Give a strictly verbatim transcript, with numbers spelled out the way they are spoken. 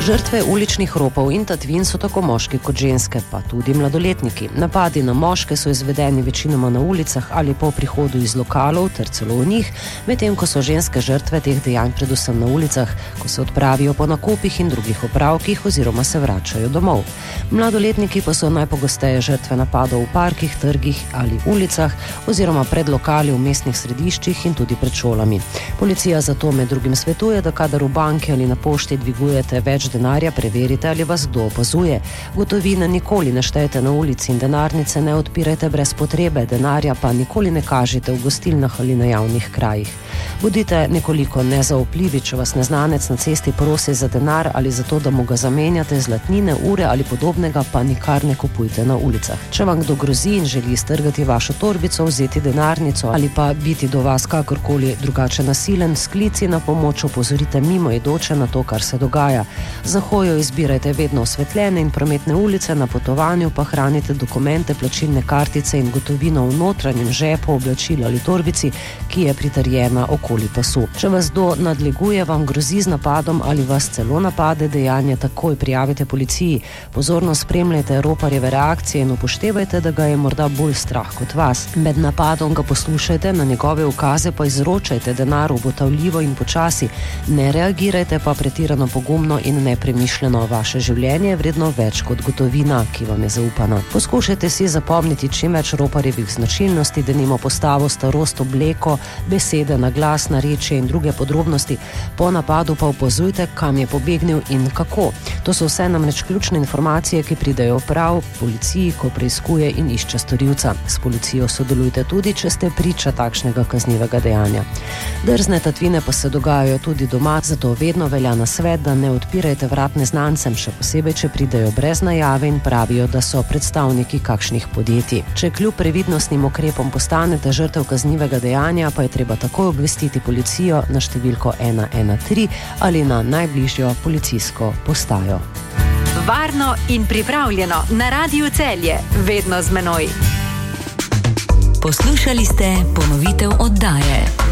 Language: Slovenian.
Žrtve uličnih ropov in tatvin so tako moški kot ženske, pa tudi mladoletniki. Napadi na moške so izvedeni večinoma na ulicah ali po prihodu iz lokalov ter celo v njih, medtem ko so ženske žrtve teh dejanj predvsem na ulicah, ko se odpravijo po nakupih in drugih opravkih oziroma se vračajo domov. Mladoletniki pa so najpogosteje žrtve napadov v parkih, trgih ali ulicah oziroma pred lokali v mestnih središčih in tudi pred šolami. Policija zato med drugim svetuje, da kadar v banki ali na pošti dvigujete več denarja, preverite, ali vas kdo opazuje. Gotovine nikoli ne štejte na ulici in denarnice ne odpirajte brez potrebe, denarja pa nikoli ne kažite v gostilnah ali na javnih krajih. Bodite nekoliko nezaupljivi, če vas neznanec na cesti prosi za denar ali za to, da mu ga zamenjate, zlatnine, ure ali podobnega, pa nikar ne kupujte na ulicah. Če vam kdo grozi in želi strgati vašo torbico, vzeti denarnico ali pa biti do vas kakorkoli drugače nasilen, s klici na pomoč opozorite mimoidoče na to, kar se dogaja. Za hojo izbirajte vedno osvetljene in prometne ulice, na potovanju pa hranite dokumente, plačilne kartice in gotovino v notranjem žepu, oblačilu ali torbici, ki je pritrjena okoli pasu. Če vas kdo nadleguje, vam grozi z napadom ali vas celo napade, dejanje takoj prijavite policiji. Pozorno spremljajte roparjeve reakcije in upoštevajte, da ga je morda bolj strah kot vas. Med napadom ga poslušajte, na njegove ukaze pa izročajte denar obotavljivo in počasi. Ne reagirajte pa pretirano pogumno in nepremišljeno. Vaše življenje je vredno več kot gotovina, ki vam je zaupana. Poskušajte si zapomniti čim več roparjevih značilnosti, denimo postavo, starost, obleko, besede na glas, narečje in druge podrobnosti. Po napadu pa opazujte, kam je pobegnil in kako. To so vse namreč ključne informacije, ki pridejo prav policiji, ko preiskuje in išče storilca. S policijo sodelujte tudi, če ste priča takšnega kaznivega dejanja. Drzne tatvine pa se dogajajo tudi doma, zato vedno velja nasvet, da ne odpirajte vrat neznancem, še posebej, če pridejo brez najave in pravijo, da so predstavniki kakšnih podjetij. Če kljub previdnostnim ukrepom postanete žrtev kaznivega dejanja, pa je treba takoj obvestiti policijo na številko ena ena tri ali na najbližjo policijsko postajo. Varno in pripravljeno na Radiu Celje, vedno z menoj. Poslušali ste ponovitev oddaje.